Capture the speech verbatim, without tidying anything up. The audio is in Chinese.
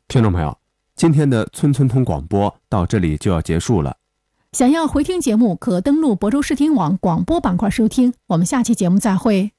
听众朋友，今天的村村通广播到这里就要结束了。 想要回听节目，可登录亳州视听网广播板块收听。我们下期节目再会。